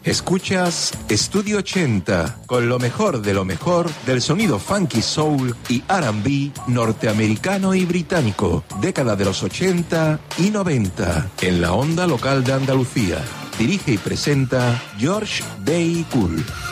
Escuchas Estudio 80, con lo mejor de lo mejor del sonido funky soul y R&B norteamericano y británico, década de los 80 y 90, en la onda local de Andalucía. Dirige y presenta George Day Cool.